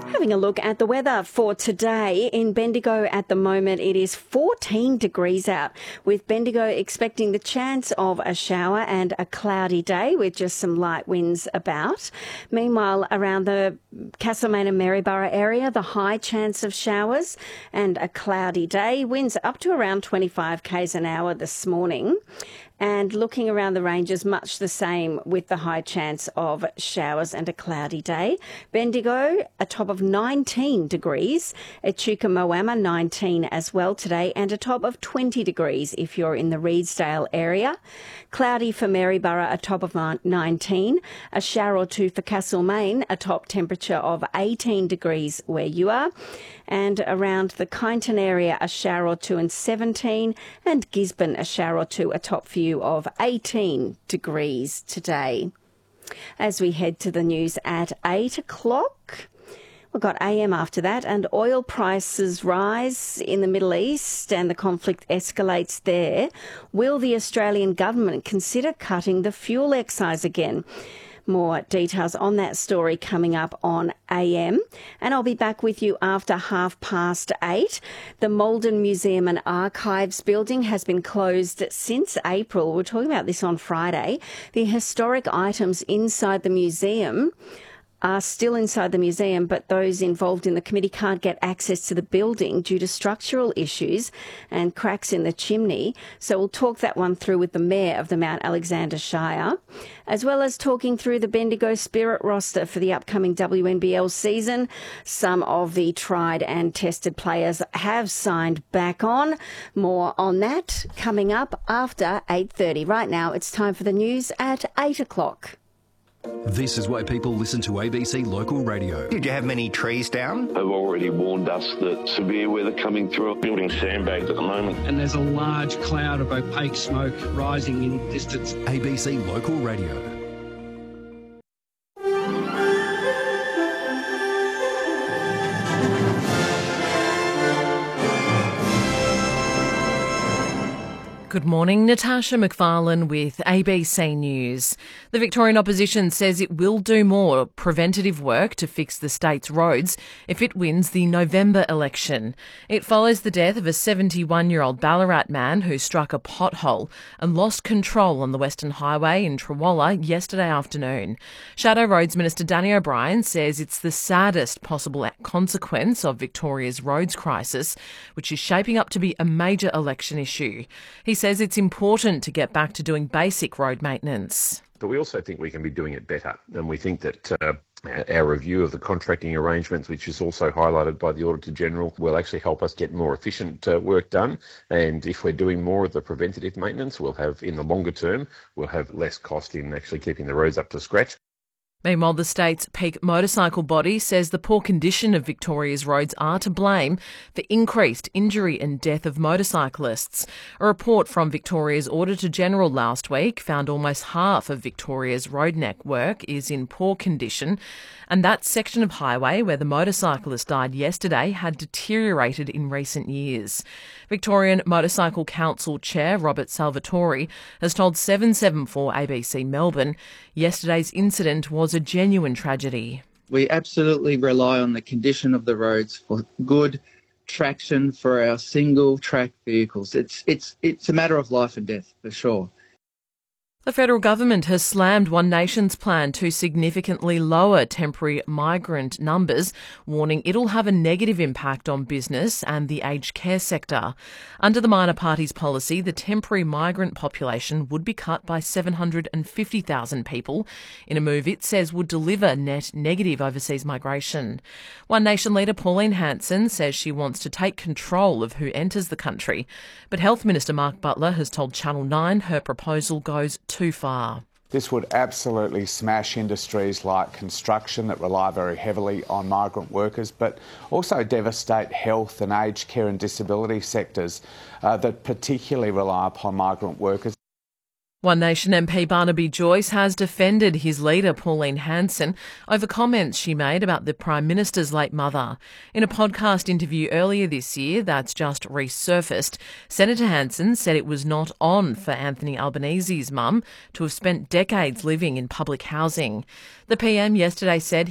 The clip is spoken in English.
Having a look at the weather for today in Bendigo at the moment, it is 14 degrees out, with Bendigo expecting the chance of a shower and a cloudy day with just some light winds about. Meanwhile, around the Castlemaine and Maryborough area, the high chance of showers and a cloudy day. Winds up to around 25 k's an hour this morning. And looking around the ranges, much the same with the high chance of showers and a cloudy day. Bendigo, a top of 19 degrees. Echuca Moama, 19 as well today, and a top of 20 degrees if you're in the Reedsdale area. Cloudy for Maryborough, a top of 19. A shower or two for Castlemaine, a top temperature of 18 degrees where you are. And around the Kyneton area, a shower or two and 17. And Gisborne, a shower or two, a top for you of 18 degrees today. As we head to the news at 8 o'clock, we've got AM after that, and oil prices rise in the Middle East and the conflict escalates there. Will the Australian government consider cutting the fuel excise again? More details on that story coming up on AM. And I'll be back with you after 8:30. The Maldon Museum and Archives building has been closed since April. We're talking about this on Friday. The historic items inside the museum are still inside the museum, but those involved in the committee can't get access to the building due to structural issues and cracks in the chimney. So we'll talk that one through with the Mayor of the Mount Alexander Shire, as well as talking through the Bendigo Spirit roster for the upcoming WNBL season. Some of the tried and tested players have signed back on. More on that coming up after 8:30. Right now, it's time for the news at 8 o'clock. This is why people listen to ABC Local Radio. Did you have many trees down? They've already warned us that severe weather coming through. Building sandbags at the moment. And there's a large cloud of opaque smoke rising in distance. ABC Local Radio. Good morning, Natasha McFarlane with ABC News. The Victorian opposition says it will do more preventative work to fix the state's roads if it wins the November election. It follows the death of a 71-year-old Ballarat man who struck a pothole and lost control on the Western Highway in Trawalla yesterday afternoon. Shadow Roads Minister Danny O'Brien says it's the saddest possible consequence of Victoria's roads crisis, which is shaping up to be a major election issue. He says it's important to get back to doing basic road maintenance. But we also think we can be doing it better. And we think that our review of the contracting arrangements, which is also highlighted by the Auditor General, will actually help us get more efficient work done. And if we're doing more of the preventative maintenance, we'll have, in the longer term, we'll have less cost in actually keeping the roads up to scratch. Meanwhile, the state's peak motorcycle body says the poor condition of Victoria's roads are to blame for increased injury and death of motorcyclists. A report from Victoria's Auditor-General last week found almost half of Victoria's road network is in poor condition, and that section of highway where the motorcyclist died yesterday had deteriorated in recent years. Victorian Motorcycle Council Chair Robert Salvatore has told 774 ABC Melbourne yesterday's incident was a genuine tragedy. We absolutely rely on the condition of the roads for good traction for our single track vehicles. It's a matter of life and death, for sure. The federal government has slammed One Nation's plan to significantly lower temporary migrant numbers, warning it'll have a negative impact on business and the aged care sector. Under the minor party's policy, the temporary migrant population would be cut by 750,000 people in a move it says would deliver net negative overseas migration. One Nation leader Pauline Hanson says she wants to take control of who enters the country, but Health Minister Mark Butler has told Channel 9 her proposal goes too far. This would absolutely smash industries like construction that rely very heavily on migrant workers, but also devastate health and aged care and disability sectors that particularly rely upon migrant workers. One Nation MP Barnaby Joyce has defended his leader Pauline Hanson over comments she made about the Prime Minister's late mother. In a podcast interview earlier this year that's just resurfaced, Senator Hanson said it was not on for Anthony Albanese's mum to have spent decades living in public housing. The PM yesterday said